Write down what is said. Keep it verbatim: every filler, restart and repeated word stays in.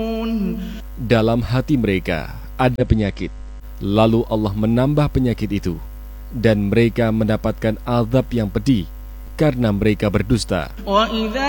Dalam hati mereka ada penyakit, lalu Allah menambah penyakit itu, dan mereka mendapatkan azab yang pedih karena mereka berdusta.